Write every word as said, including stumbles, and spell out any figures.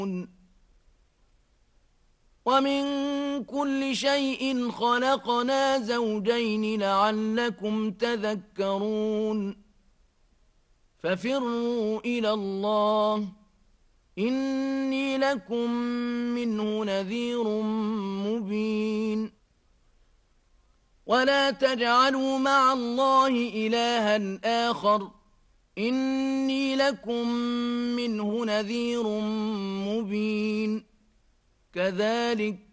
ومن كل شيء خلقنا زوجين لعلكم تذكرون ففروا إلى الله إني لكم منه نذير مبين ولا تجعلوا مع الله إلها آخر إني لكم منه نذير مبين كذلك